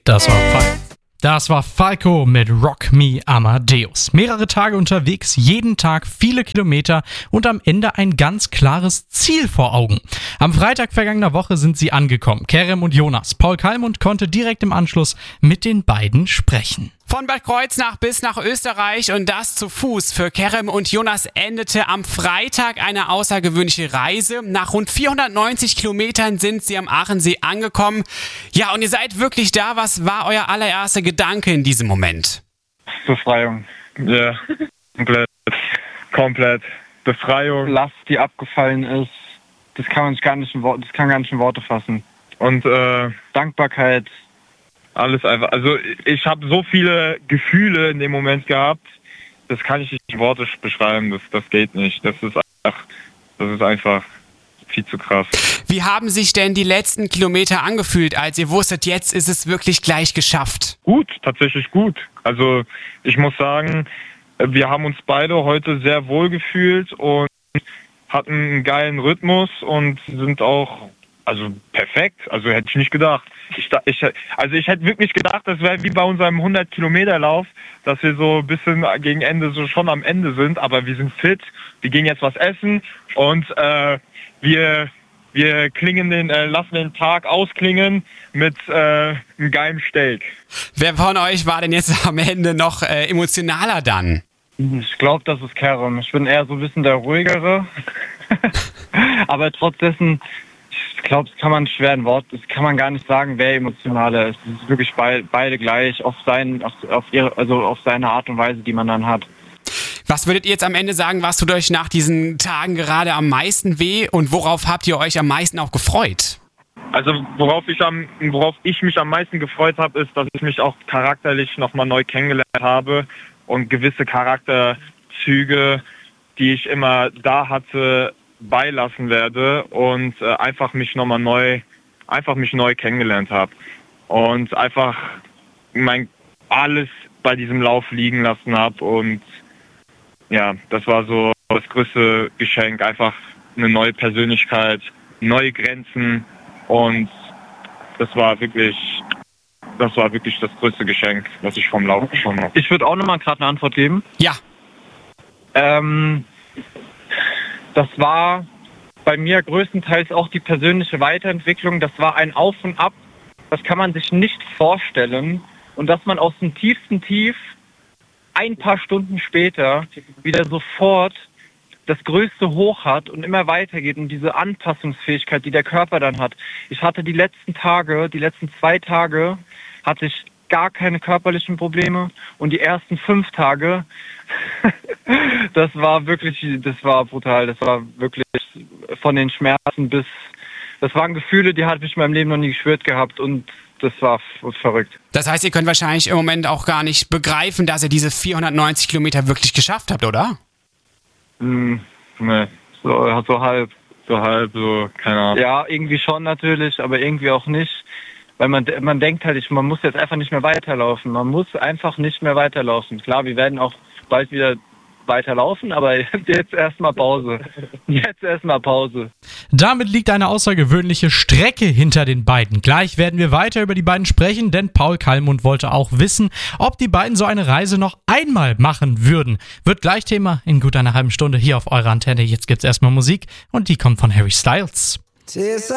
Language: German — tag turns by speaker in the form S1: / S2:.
S1: Das war Falco mit Rock Me Amadeus. Mehrere Tage unterwegs, jeden Tag viele Kilometer und am Ende ein ganz klares Ziel vor Augen. Am Freitag vergangener Woche sind sie angekommen, Kerem und Jonas. Paul Kallmund konnte direkt im Anschluss mit den beiden sprechen.
S2: Von Bad Kreuznach bis nach Österreich und das zu Fuß. Für Kerem und Jonas endete am Freitag eine außergewöhnliche Reise. Nach rund 490 Kilometern sind sie am Aachensee angekommen. Ja, und ihr seid wirklich da. Was war euer allererster Gedanke in diesem Moment?
S3: Befreiung. Ja, komplett. Befreiung.
S4: Last, die abgefallen ist, das kann gar nicht in Worte fassen.
S3: Und
S4: Dankbarkeit.
S3: Alles einfach. Also ich habe so viele Gefühle in dem Moment gehabt, das kann ich nicht in Worte beschreiben, das geht nicht. Das ist einfach viel zu krass.
S2: Wie haben sich denn die letzten Kilometer angefühlt, als ihr wusstet, jetzt ist es wirklich gleich geschafft?
S3: Gut, tatsächlich gut. Also ich muss sagen, wir haben uns beide heute sehr wohl gefühlt und hatten einen geilen Rhythmus und sind auch perfekt. Also hätte ich nicht gedacht. Ich hätte wirklich gedacht, das wäre wie bei unserem 100-Kilometer-Lauf, dass wir so ein bisschen gegen Ende so schon am Ende sind, aber wir sind fit. Wir gehen jetzt was essen und wir lassen den Tag ausklingen mit einem geilen Steak.
S2: Wer von euch war denn jetzt am Ende noch emotionaler dann?
S4: Ich glaube, das ist Kerem. Ich bin eher so ein bisschen der ruhigere. Aber trotz dessen, ich glaube, das kann man schwer in Wort, das kann man gar nicht sagen, wer emotionaler ist. Es ist wirklich beide gleich auf seine Art und Weise, die man dann hat.
S2: Was würdet ihr jetzt am Ende sagen, was tut euch nach diesen Tagen gerade am meisten weh und worauf habt ihr euch am meisten auch gefreut?
S3: Also worauf ich mich am meisten gefreut habe, ist, dass ich mich auch charakterlich nochmal neu kennengelernt habe und gewisse Charakterzüge, die ich immer da hatte, beilassen werde und einfach mich neu kennengelernt habe und einfach alles bei diesem Lauf liegen lassen habe und ja, das war so das größte Geschenk, einfach eine neue Persönlichkeit, neue Grenzen und das war wirklich das größte Geschenk, was ich vom Lauf bekommen habe.
S4: Ich würde auch nochmal gerade eine Antwort geben.
S2: Ja.
S4: Das war bei mir größtenteils auch die persönliche Weiterentwicklung. Das war ein Auf und Ab, das kann man sich nicht vorstellen. Und dass man aus dem tiefsten Tief ein paar Stunden später wieder sofort das größte Hoch hat und immer weitergeht und diese Anpassungsfähigkeit, die der Körper dann hat. Ich hatte die letzten 2 Tage, hatte ich gar keine körperlichen Probleme und die ersten 5 Tage, das war brutal. Das war wirklich von den Schmerzen das waren Gefühle, die hatte ich in meinem Leben noch nie gespürt gehabt und das war verrückt.
S2: Das heißt, ihr könnt wahrscheinlich im Moment auch gar nicht begreifen, dass ihr diese 490 Kilometer wirklich geschafft habt, oder?
S3: Nee, so halb, keine Ahnung.
S4: Ja, irgendwie schon natürlich, aber irgendwie auch nicht. Weil man denkt halt, man muss jetzt einfach nicht mehr weiterlaufen. Man muss einfach nicht mehr weiterlaufen. Klar, wir werden auch bald wieder weiterlaufen, aber jetzt erstmal Pause.
S1: Damit liegt eine außergewöhnliche Strecke hinter den beiden. Gleich werden wir weiter über die beiden sprechen, denn Paul Kallmund wollte auch wissen, ob die beiden so eine Reise noch einmal machen würden. Wird gleich Thema in gut einer halben Stunde hier auf eurer Antenne. Jetzt gibt's erstmal Musik und die kommt von Harry Styles.